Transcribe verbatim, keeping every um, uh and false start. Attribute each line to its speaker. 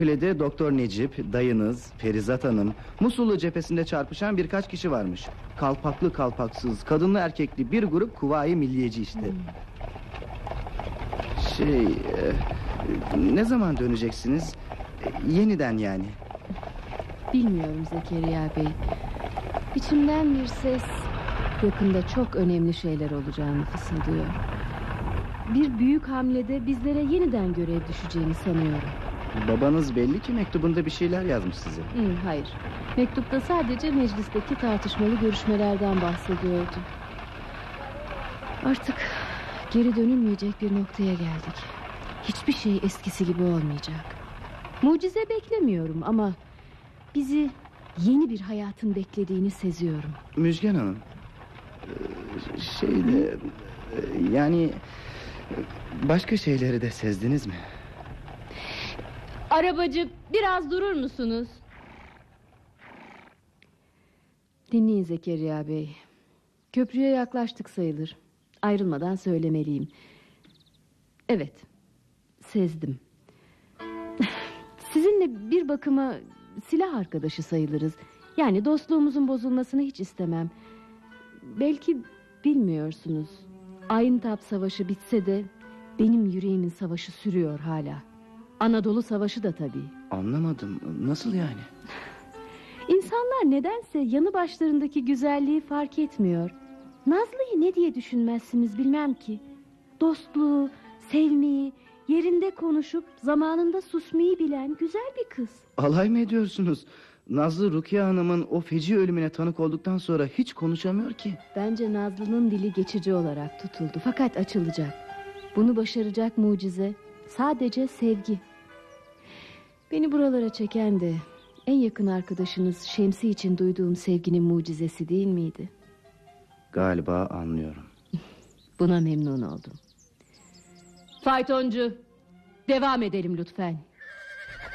Speaker 1: Kulede Doktor Necip, dayınız, Ferizat Hanım, Musullu cephesinde çarpışan birkaç kişi varmış. Kalpaklı kalpaksız, kadınlı erkekli bir grup Kuvayi Milliyeci işte. Hmm. Şey, e, ne zaman döneceksiniz? E, yeniden yani.
Speaker 2: Bilmiyorum Zekeriya Bey. İçimden bir ses yakında çok önemli şeyler olacağını fısıldıyor. Bir büyük hamlede bizlere yeniden görev düşeceğini sanıyorum.
Speaker 1: Babanız belli ki mektubunda bir şeyler yazmış size.
Speaker 2: Hı, hayır. Mektupta sadece meclisteki tartışmalı görüşmelerden bahsediyordu. Artık geri dönülmeyecek bir noktaya geldik. Hiçbir şey eskisi gibi olmayacak. Mucize beklemiyorum ama bizi yeni bir hayatın beklediğini seziyorum.
Speaker 1: Müjgan Hanım, şeyde yani başka şeyleri de sezdiniz mi?
Speaker 2: Arabacı, biraz durur musunuz? Dinleyin Zekeriya Bey. Köprüye yaklaştık sayılır. Ayrılmadan söylemeliyim. Evet, sezdim. Sizinle bir bakıma silah arkadaşı sayılırız. Yani dostluğumuzun bozulmasını hiç istemem. Belki bilmiyorsunuz. Ayntap Savaşı bitse de benim yüreğimin savaşı sürüyor hala. Anadolu Savaşı da tabii.
Speaker 1: Anlamadım, nasıl yani?
Speaker 2: İnsanlar nedense yanı başlarındaki güzelliği fark etmiyor. Nazlı'yı ne diye düşünmezsiniz bilmem ki. Dostluğu, sevmeyi, yerinde konuşup zamanında susmayı bilen güzel bir kız.
Speaker 1: Alay mı ediyorsunuz? Nazlı Rukiye Hanım'ın o feci ölümüne tanık olduktan sonra hiç konuşamıyor ki.
Speaker 2: Bence Nazlı'nın dili geçici olarak tutuldu, fakat açılacak. Bunu başaracak mucize sadece sevgi. Beni buralara çeken de en yakın arkadaşınız Şemsi için duyduğum sevginin mucizesi değil miydi?
Speaker 1: Galiba anlıyorum.
Speaker 2: Buna memnun oldum. Faytoncu, devam edelim lütfen.